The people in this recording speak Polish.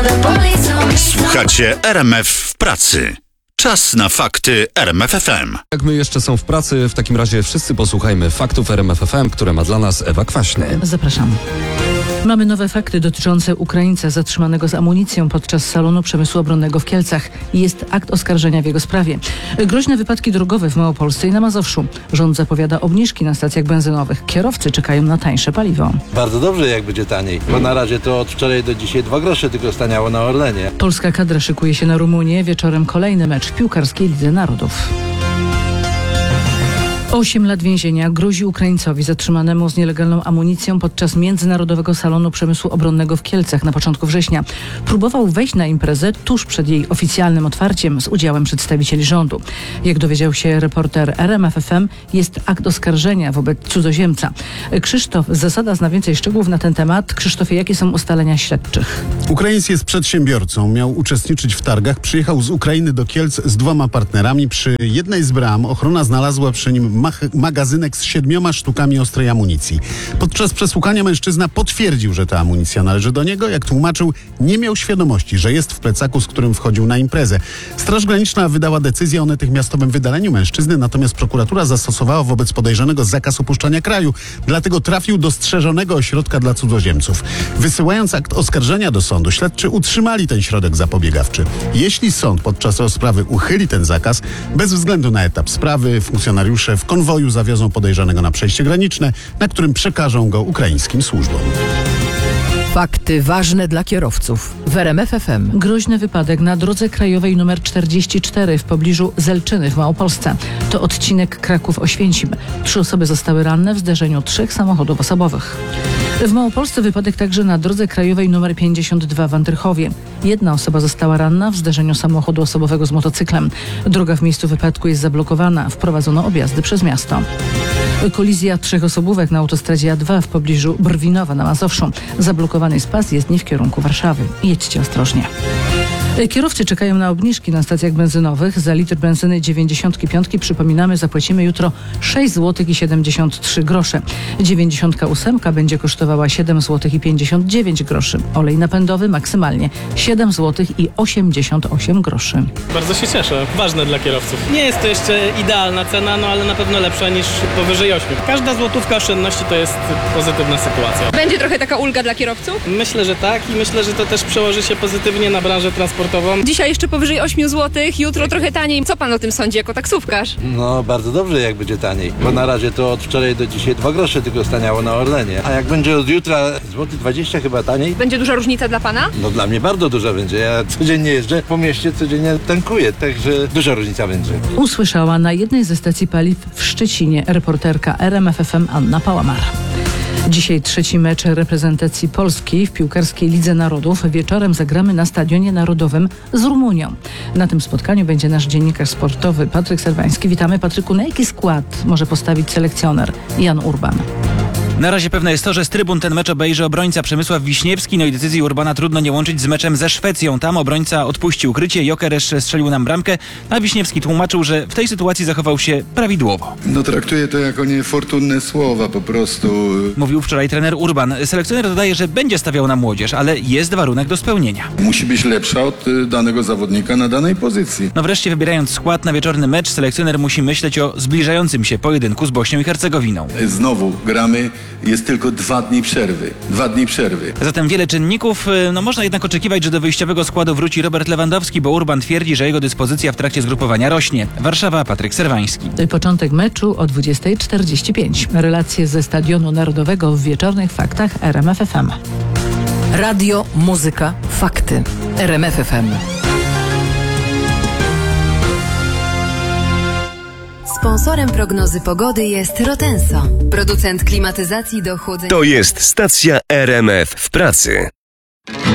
Słuchacie RMF w pracy. Czas na fakty RMF FM. Jak my jeszcze są w pracy, w takim razie wszyscy posłuchajmy faktów RMF FM, które ma dla nas Ewa Kwaśny. Zapraszam. Mamy nowe fakty dotyczące Ukraińca zatrzymanego z amunicją podczas salonu przemysłu obronnego w Kielcach. Jest akt oskarżenia w jego sprawie. Groźne wypadki drogowe w Małopolsce i na Mazowszu. Rząd zapowiada obniżki na stacjach benzynowych. Kierowcy czekają na tańsze paliwo. Bardzo dobrze, jak będzie taniej, bo na razie to od wczoraj do dzisiaj 2 grosze tylko staniało na Orlenie. Polska kadra szykuje się na Rumunię. Wieczorem kolejny mecz w piłkarskiej Lidze Narodów. 8 lat więzienia grozi Ukraińcowi zatrzymanemu z nielegalną amunicją podczas Międzynarodowego Salonu Przemysłu Obronnego w Kielcach na początku września. Próbował wejść na imprezę tuż przed jej oficjalnym otwarciem z udziałem przedstawicieli rządu. Jak dowiedział się reporter RMF FM, jest akt oskarżenia wobec cudzoziemca. Krzysztof Zasada zna więcej szczegółów na ten temat. Krzysztofie, jakie są ustalenia śledczych? Ukraińc jest przedsiębiorcą. Miał uczestniczyć w targach. Przyjechał z Ukrainy do Kielc z 2 partnerami. Przy jednej z bram ochrona znalazła przy nim magazynek z 7 sztukami ostrej amunicji. Podczas przesłuchania mężczyzna potwierdził, że ta amunicja należy do niego. Jak tłumaczył, nie miał świadomości, że jest w plecaku, z którym wchodził na imprezę. Straż Graniczna wydała decyzję o natychmiastowym wydaleniu mężczyzny, natomiast prokuratura zastosowała wobec podejrzanego zakaz opuszczania kraju. Dlatego trafił do strzeżonego ośrodka dla cudzoziemców. Wysyłając akt oskarżenia do sądu, śledczy utrzymali ten środek zapobiegawczy. Jeśli sąd podczas rozprawy uchyli ten zakaz, bez względu na etap sprawy, funkcjonariusze w konwoju zawiozą podejrzanego na przejście graniczne, na którym przekażą go ukraińskim służbom. Fakty ważne dla kierowców w RMF FM. Groźny wypadek na drodze krajowej nr 44 w pobliżu Zelczyny w Małopolsce. To odcinek Kraków-Oświęcim. 3 osoby zostały ranne w zderzeniu 3 samochodów osobowych. W Małopolsce wypadek także na drodze krajowej nr 52 w Andrychowie. 1 osoba została ranna w zderzeniu samochodu osobowego z motocyklem. Droga w miejscu wypadku jest zablokowana. Wprowadzono objazdy przez miasto. Kolizja 3 osobówek na autostradzie A2 w pobliżu Brwinowa na Mazowszu. Zablokowany jest pas jezdni w kierunku Warszawy. Jedźcie ostrożnie. Kierowcy czekają na obniżki na stacjach benzynowych. Za litr benzyny 95, przypominamy, zapłacimy jutro 6 zł i 73 grosze. 98 będzie kosztowała 7 zł i 59 groszy. Olej napędowy maksymalnie 7 zł i 88 groszy. Bardzo się cieszę. Ważne dla kierowców. Nie jest to jeszcze idealna cena, ale na pewno lepsza niż powyżej 8. Każda złotówka oszczędności to jest pozytywna sytuacja. Będzie trochę taka ulga dla kierowców? Myślę, że tak i myślę, że to też przełoży się pozytywnie na branżę transportową. Dzisiaj jeszcze powyżej 8 zł, jutro trochę taniej. Co pan o tym sądzi jako taksówkarz? No, bardzo dobrze, jak będzie taniej, bo na razie to od wczoraj do dzisiaj 2 grosze tylko staniało na Orlenie. A jak będzie od jutra złoty 20 chyba taniej? Będzie duża różnica dla pana? No dla mnie bardzo duża będzie. Ja codziennie jeżdżę po mieście, codziennie tankuję, także duża różnica będzie. Usłyszała na jednej ze stacji paliw w Szczecinie reporterka RMF FM Anna Pałamar. Dzisiaj 3. mecz reprezentacji Polski w piłkarskiej Lidze Narodów. Wieczorem zagramy na Stadionie Narodowym z Rumunią. Na tym spotkaniu będzie nasz dziennikarz sportowy Patryk Serwański. Witamy, Patryku. Na jaki skład może postawić selekcjoner Jan Urban? Na razie pewne jest to, że z trybun ten mecz obejrzy obrońca Przemysław Wiśniewski. No i decyzji Urbana trudno nie łączyć z meczem ze Szwecją. Tam obrońca odpuścił krycie, Jokeresz strzelił nam bramkę, a Wiśniewski tłumaczył, że w tej sytuacji zachował się prawidłowo. No traktuję to jako niefortunne słowa po prostu. Mówił wczoraj trener Urban. Selekcjoner dodaje, że będzie stawiał na młodzież, ale jest warunek do spełnienia. Musi być lepsza od danego zawodnika na danej pozycji. No wreszcie wybierając skład na wieczorny mecz, selekcjoner musi myśleć o zbliżającym się pojedynku z Bośnią i Hercegowiną. Znowu gramy, jest tylko 2 dni przerwy. 2 dni przerwy. Zatem wiele czynników. Można jednak oczekiwać, że do wyjściowego składu wróci Robert Lewandowski, bo Urban twierdzi, że jego dyspozycja w trakcie zgrupowania rośnie. Warszawa, Patryk Serwański. Początek meczu o 20:45. Relacje ze Stadionu Narodowego w wieczornych faktach RMF FM. Radio, muzyka, fakty. RMF FM. Sponsorem prognozy pogody jest Rotenso, producent klimatyzacji do chłodzenia. To jest stacja RMF w pracy.